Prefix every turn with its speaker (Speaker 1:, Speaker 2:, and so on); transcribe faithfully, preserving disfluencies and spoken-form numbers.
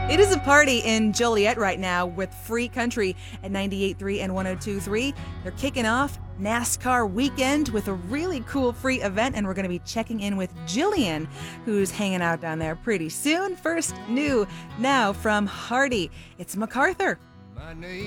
Speaker 1: It is a party in Joliet right now with Free Country at ninety-eight point three and one oh two point three. They're kicking off NASCAR weekend with a really cool free event, and we're going to be checking in with Jillian, who's hanging out down there pretty soon. First, new now from Hardy, it's MacArthur.
Speaker 2: My name